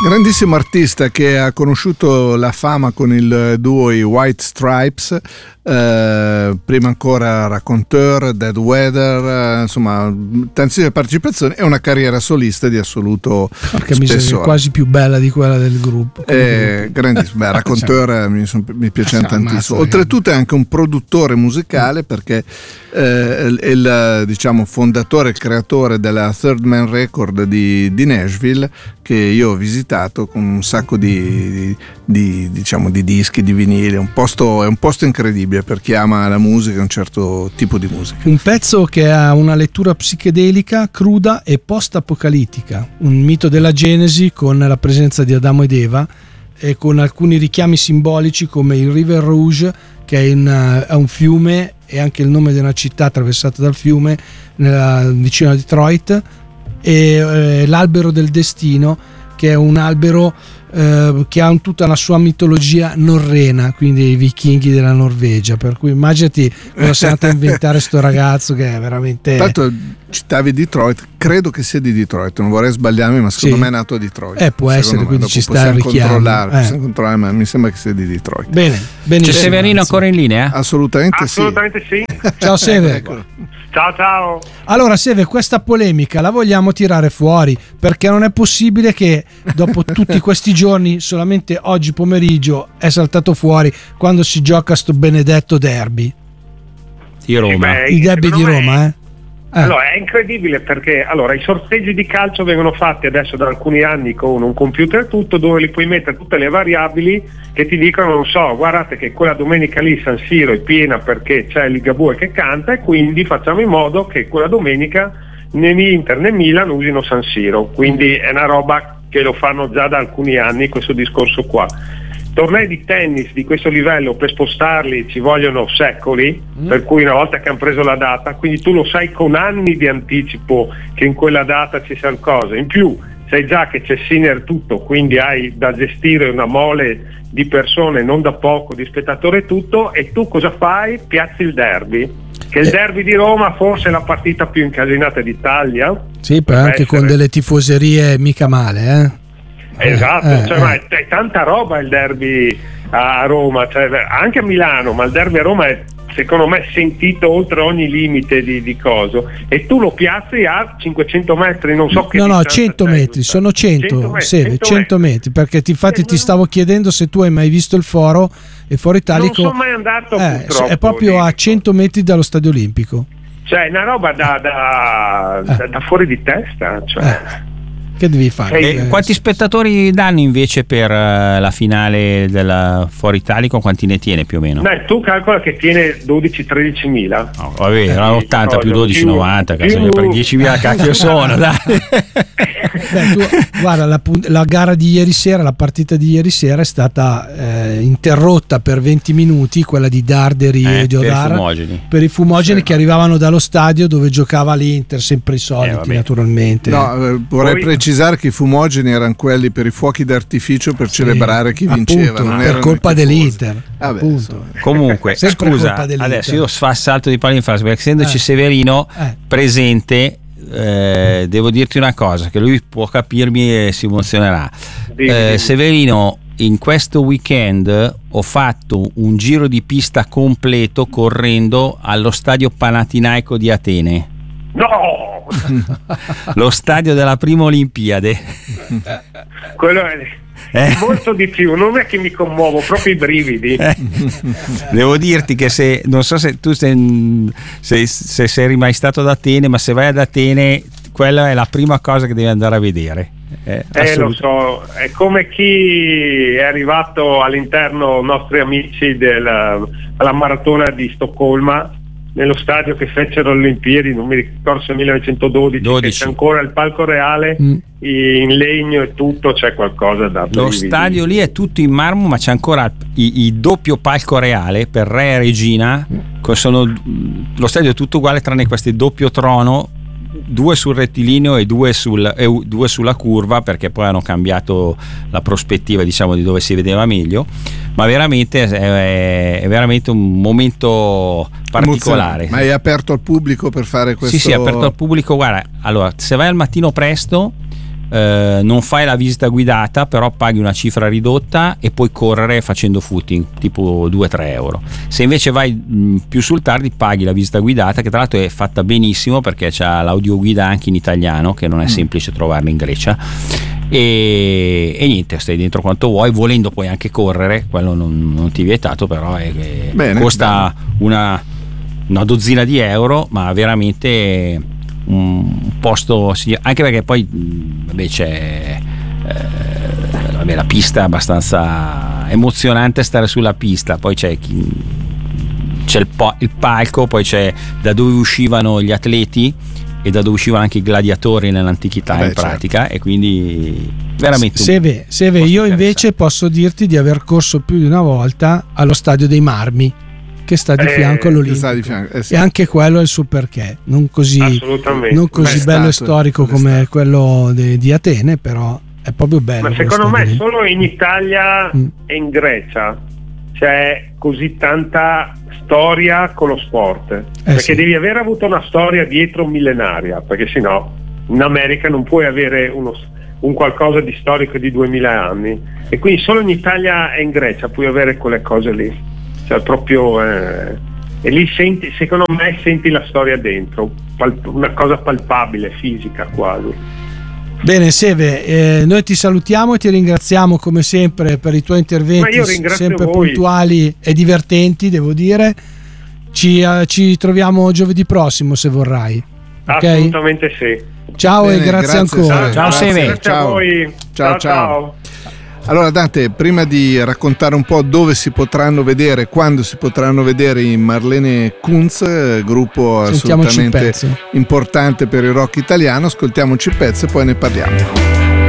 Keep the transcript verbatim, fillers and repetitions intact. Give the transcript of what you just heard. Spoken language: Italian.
Grandissimo artista che ha conosciuto la fama con il duo i White Stripes, eh, prima ancora Raconteur, Dead Weather, eh, insomma tantissime partecipazioni e una carriera solista di assoluto Porca spessore. miseria, quasi più bella di quella del gruppo. Eh, grandissimo, beh, Raconteur mi, son, mi piace tantissimo. Oltretutto è anche un produttore musicale perché eh, è il, diciamo, fondatore e creatore della Third Man Record di, di Nashville, che io ho visitato con un sacco di, di, diciamo, di dischi, di vinili. Un posto, è un posto incredibile per chi ama la musica, un certo tipo di musica. Un pezzo che ha una lettura psichedelica, cruda e post-apocalittica, un mito della Genesi con la presenza di Adamo ed Eva e con alcuni richiami simbolici come il River Rouge, che è, in, è un fiume e anche il nome di una città attraversata dal fiume nella, vicino a Detroit, e eh, l'albero del destino, che è un albero eh, che ha un, tutta la sua mitologia norrena, quindi i vichinghi della Norvegia, per cui immaginati cosa si è andato a inventare sto ragazzo che è veramente... Tanto citavi Detroit, credo che sia di Detroit, non vorrei sbagliarmi, ma secondo sì. me è nato a Detroit. Eh, può secondo essere, me. quindi Dopo ci sta il richiamo. Controllare, Eh. possiamo controllare, ma mi sembra che sia di Detroit. Bene, benissimo. C'è Severino ancora in linea? Assolutamente, Assolutamente sì. sì. Ciao Seve. Ciao ciao. Allora Seve, questa polemica la vogliamo tirare fuori, perché non è possibile che dopo tutti questi giorni solamente oggi pomeriggio è saltato fuori quando si gioca sto benedetto derby. Di Roma. Beh, I derby di secondo me- Roma, eh? Eh. Allora, è incredibile perché allora i sorteggi di calcio vengono fatti adesso da alcuni anni con un computer e tutto, dove li puoi mettere tutte le variabili che ti dicono, non so, guardate che quella domenica lì San Siro è piena perché c'è Ligabue che canta e quindi facciamo in modo che quella domenica né Inter né Milan usino San Siro, quindi è una roba che lo fanno già da alcuni anni questo discorso qua. Tornei di tennis di questo livello per spostarli ci vogliono secoli, mm. per cui una volta che hanno preso la data, quindi tu lo sai con anni di anticipo che in quella data ci sono cose. In più sai già che c'è Sinner tutto, quindi hai da gestire una mole di persone non da poco, di spettatori e tutto, e tu cosa fai? Piazzi il derby. Che il derby di Roma forse è la partita più incasinata d'Italia. Sì, però anche essere. con delle tifoserie mica male, eh? Esatto, Eh, cioè, eh. ma è, è tanta roba il derby a Roma, cioè, anche a Milano, ma il derby a Roma è secondo me sentito oltre ogni limite di, di coso, e tu lo piazzi a cinquecento metri, non so che No, no, distanza cento c'è, metri, sono cento, cento metri, Seve, cento cento metri, perché ti- infatti Eh, ti no. stavo chiedendo se tu hai mai visto il foro, e Foro Italico Non sono mai andato, eh, purtroppo, è proprio a dico. cento metri dallo Stadio Olimpico. Cioè, è una roba da, da, Eh. da, da fuori di testa, cioè. Eh. Che devi fare? E Eh, Quanti spettatori danno invece per eh, la finale del Foro Italico? Quanti ne tiene più o meno? Beh, tu calcola che tiene dodici tredici mila. No, vabbè, erano ottanta più dodici più- novanta, cazzo, più- per diecimila cacchio sono, dai. Beh, tu, guarda, la, pun- la gara di ieri sera, la partita di ieri sera è stata eh, interrotta per venti minuti, quella di Darderi Eh, e di per i Odara, fumogeni. per i fumogeni Sì, che ma- arrivavano dallo stadio dove giocava l'Inter, sempre i soliti, Eh, vabbè. naturalmente. No, eh, vorrei Poi- precisare che i fumogeni erano quelli per i fuochi d'artificio per Sì, celebrare chi appunto, vinceva, non per erano colpa i tifosi. dell'Inter, Vabbè, appunto. insomma. Comunque, Sempre scusa, colpa dell'Inter. adesso io fa salto di palla in falso, perché essendoci Eh. Severino Eh. presente, eh, devo dirti una cosa, che lui può capirmi e si emozionerà. Dimmi, Eh, dimmi. Severino, in questo weekend ho fatto un giro di pista completo correndo allo stadio Panathinaiko di Atene, No! lo stadio della prima Olimpiade. Quello è Eh. molto di più, non è che mi commuovo, proprio i brividi. Eh, Devo dirti che se non so se tu sei, se, se sei mai stato ad Atene, ma se vai ad Atene quella è la prima cosa che devi andare a vedere. Eh, Eh, lo assolut- so, è come chi è arrivato all'interno, nostri amici della alla maratona di Stoccolma, nello stadio che fecero le Olimpiadi, non mi ricordo se millenovecentododici, che dodici. c'è ancora il palco reale Mm. in legno e tutto, c'è qualcosa da Lo brividi. stadio lì è tutto in marmo, ma c'è ancora il, il doppio palco reale per Re e Regina. co- Sono, lo stadio è tutto uguale tranne questo doppio trono, due sul rettilineo e due, sul, e u- due sulla curva, perché poi hanno cambiato la prospettiva, diciamo, di dove si vedeva meglio. Ma veramente è, è veramente un momento particolare. Ma è aperto al pubblico per fare questo? Sì, sì, è aperto al pubblico. Guarda, allora, se vai al mattino presto, eh, non fai la visita guidata, però paghi una cifra ridotta e puoi correre facendo footing, tipo due tre euro. Se invece vai mh, più sul tardi, paghi la visita guidata, che tra l'altro è fatta benissimo perché c'ha l'audioguida anche in italiano, che non è semplice trovarla in Grecia, e, e niente, stai dentro quanto vuoi, volendo puoi anche correre, quello non, non ti è vietato, però è, è, bene, costa bene. Una, una dozzina di euro, ma veramente un posto, sì, anche perché poi vabbè, c'è eh, vabbè, la pista è abbastanza emozionante stare sulla pista, poi c'è chi, c'è il, po- il palco, poi c'è da dove uscivano gli atleti e da dove uscivano anche i gladiatori nell'antichità, vabbè, in pratica, certo. E quindi veramente Seve, Seve io invece posso dirti di aver corso più di una volta allo Stadio dei Marmi, che sta di fianco eh, all'Olimpico, di fianco, eh, sì. E anche quello è il suo perché, non così, non così bello e storico come stato. Quello de, di Atene, però è proprio bello. Ma secondo me solo in Italia mm. e in Grecia c'è così tanta storia con lo sport, eh, perché sì. devi aver avuto una storia dietro millenaria, perché sennò in America non puoi avere uno, un qualcosa di storico di duemila anni, e quindi solo in Italia e in Grecia puoi avere quelle cose lì. Cioè proprio eh, e lì senti, secondo me senti la storia dentro, pal- una cosa palpabile, fisica quasi. Bene Seve, eh, noi ti salutiamo e ti ringraziamo come sempre per i tuoi interventi sempre voi. Puntuali e divertenti, devo dire. Ci, uh, ci troviamo giovedì prossimo se vorrai. Okay? Assolutamente sì. Ciao. Bene, e grazie, grazie ancora. Ciao Seve. Ciao a voi. Ciao ciao. ciao. Allora Dante, prima di raccontare un po' dove si potranno vedere, quando si potranno vedere i Marlene Kunz, gruppo assolutamente importante per il rock italiano, ascoltiamoci il pezzo e poi ne parliamo.